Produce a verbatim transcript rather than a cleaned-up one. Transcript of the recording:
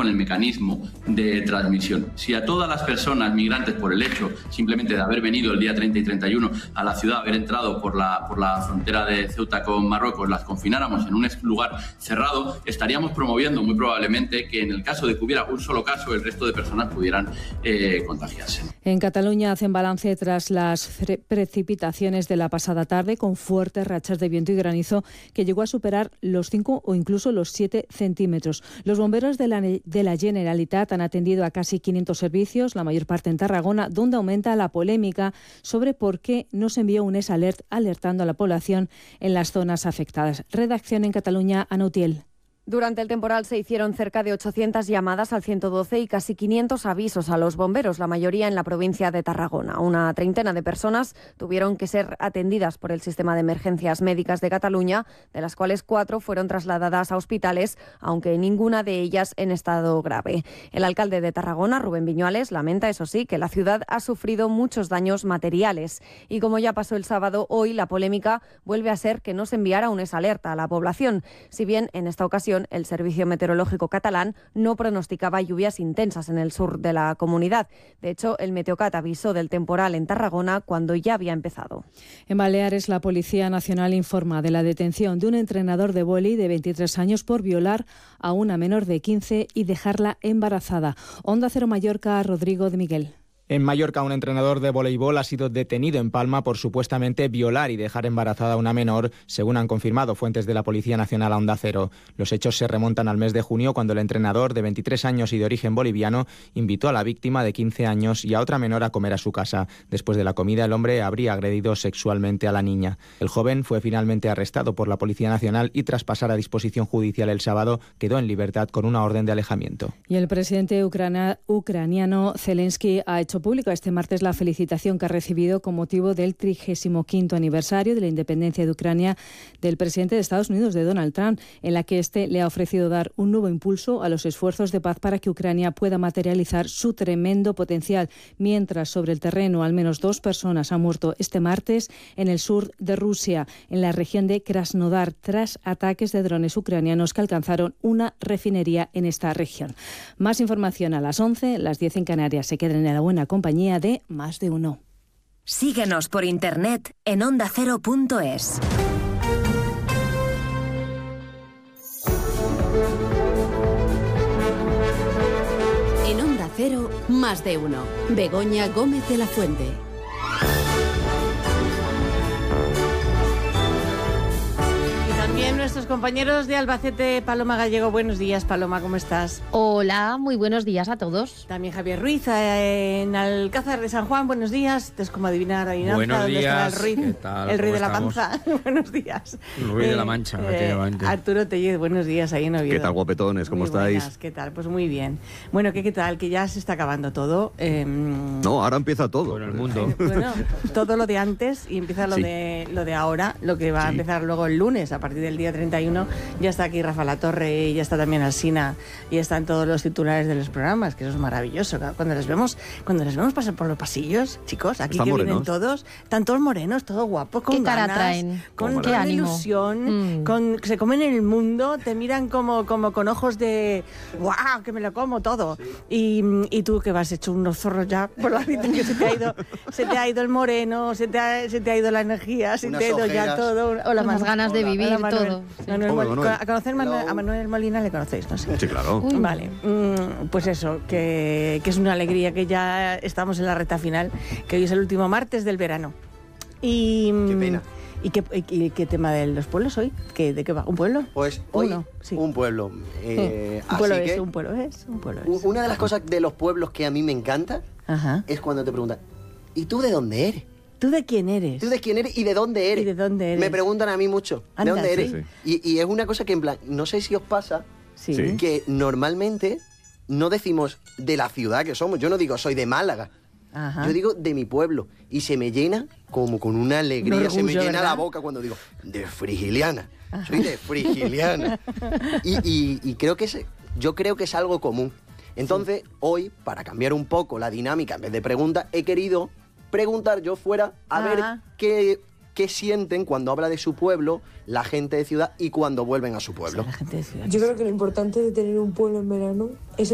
con el mecanismo de transmisión. Si a todas las personas migrantes, por el hecho simplemente de haber venido el día treinta y treinta y uno a la ciudad, haber entrado por la, por la frontera de Ceuta con Marruecos, las confináramos en un lugar cerrado, estaríamos promoviendo muy probablemente que en el caso de que hubiera un solo caso, el resto de personas pudieran eh, contagiarse. En Cataluña hacen balance tras las precipitaciones de la pasada tarde, con fuertes rachas de viento y granizo que llegó a superar los cinco o incluso los siete centímetros. Los bomberos de la, de la Generalitat han atendido a casi quinientos servicios, la mayor parte en Tarragona, donde aumenta la polémica sobre por qué no se envió un S-Alert alertando a la población en las zonas afectadas. Redacción en Cataluña, Ana Utiel. Durante el temporal se hicieron cerca de ochocientas llamadas al ciento doce y casi quinientos avisos a los bomberos, la mayoría en la provincia de Tarragona. Una treintena de personas tuvieron que ser atendidas por el sistema de emergencias médicas de Cataluña, de las cuales cuatro fueron trasladadas a hospitales, aunque ninguna de ellas en estado grave. El alcalde de Tarragona, Rubén Viñuales, lamenta, eso sí, que la ciudad ha sufrido muchos daños materiales. Y como ya pasó el sábado, hoy la polémica vuelve a ser que no se enviara un S-Alerta a la población, si bien en esta ocasión el Servicio Meteorológico catalán no pronosticaba lluvias intensas en el sur de la comunidad. De hecho, el Meteocat avisó del temporal en Tarragona cuando ya había empezado. En Baleares, la Policía Nacional informa de la detención de un entrenador de vóley de veintitrés años por violar a una menor de quince y dejarla embarazada. Onda Cero Mallorca, Rodrigo de Miguel. En Mallorca, un entrenador de voleibol ha sido detenido en Palma por supuestamente violar y dejar embarazada a una menor, según han confirmado fuentes de la Policía Nacional a Onda Cero. Los hechos se remontan al mes de junio, cuando el entrenador, de veintitrés años y de origen boliviano, invitó a la víctima de quince años y a otra menor a comer a su casa. Después de la comida, el hombre habría agredido sexualmente a la niña. El joven fue finalmente arrestado por la Policía Nacional y, tras pasar a disposición judicial el sábado, quedó en libertad con una orden de alejamiento. Y el presidente ucrania, ucraniano Zelensky ha hecho pública este martes la felicitación que ha recibido con motivo del trigésimo quinto aniversario de la independencia de Ucrania del presidente de Estados Unidos, de Donald Trump, en la que éste le ha ofrecido dar un nuevo impulso a los esfuerzos de paz para que Ucrania pueda materializar su tremendo potencial. Mientras, sobre el terreno, al menos dos personas han muerto este martes en el sur de Rusia, en la región de Krasnodar, tras ataques de drones ucranianos que alcanzaron una refinería en esta región. Más información a las once, las diez en Canarias. Se quedan en la buena compañía de Más de Uno. Síguenos por internet en onda cero punto es. En Onda Cero, Más de Uno. Begoña Gómez de la Fuente. También nuestros compañeros de Albacete, Paloma Gallego. Buenos días, Paloma, ¿cómo estás? Hola, muy buenos días a todos. También Javier Ruiz, eh, en Alcázar de San Juan. Buenos días. Es como adivinar, adivinanza. Buenos ¿Dónde días. estará el Ruiz? ¿Qué tal? El rey de la estamos? panza. Buenos días. El rey eh, de la mancha, eh, Arturo Tellez, buenos días, ahí en Oviedo. ¿Qué tal, guapetones? ¿Cómo muy estáis? Buenas, ¿qué tal? Pues muy bien. Bueno, ¿qué, qué tal? Que ya se está acabando todo. Eh, no, ahora empieza todo. Bueno, el mundo. Eh, bueno, todo lo de antes y empieza lo, sí. de, lo de ahora, lo que va sí. a empezar luego el lunes, a partir del día treinta y uno. Ya está aquí Rafa Latorre, ya está también Alsina, y están todos los titulares de los programas, que eso es maravilloso. Cuando les vemos, cuando les vemos pasar por los pasillos, chicos, aquí están que morenos. vienen todos, están todos morenos, todos guapos, con ¿Qué cara ganas, traen? con ¿Qué ánimo? ilusión, Mm. con se comen el mundo, te miran como, como con ojos de ¡guau! Que me lo como todo. Sí. Y, y tú que vas hecho unos zorros ya por la vida, que se te ha ido, se te ha ido el moreno, se te ha, se te ha ido la energía, se Unas te ha ido ojeras. ya todo. Hola, Unas ganas de Hola, vivir, hola, Manuel. todo. Sí. Manuel, Hola, Mol- Manuel. ¿A conocer Manuel, a Manuel Molina le conocéis, no sé? Sí, claro. Uy. Vale, mm, pues eso, que, que es una alegría que ya estamos en la recta final, que hoy es el último martes del verano. Y, Qué pena. ¿Y qué, y qué tema de los pueblos hoy? ¿Qué, ¿De qué va? ¿Un pueblo? Pues hoy Uno, sí. un pueblo. Eh, un pueblo así es, que, un pueblo es, un pueblo u- es. Una de las cosas de los pueblos que a mí me encanta Ajá. es cuando te preguntan, ¿y tú de dónde eres? ¿Tú de quién eres? ¿Tú de quién eres y de dónde eres? ¿Y de dónde eres? Me preguntan a mí mucho, Anda, ¿de dónde eres? sí, Y, y es una cosa que en plan, no sé si os pasa, Sí. Sí. que normalmente no decimos de la ciudad que somos. Yo no digo soy de Málaga. Ajá. Yo digo de mi pueblo. Y se me llena como con una alegría. Un se me orgullo, llena ¿verdad? la boca cuando digo de Frigiliana. Soy de Frigiliana. y, y- y creo que es, yo creo que es algo común. Entonces, sí. hoy, para cambiar un poco la dinámica, en vez de preguntas, he querido preguntar yo fuera a Ajá. ver qué, qué sienten cuando habla de su pueblo la gente de ciudad y cuando vuelven a su pueblo. La gente de ciudad. Yo creo que lo importante de tener un pueblo en verano es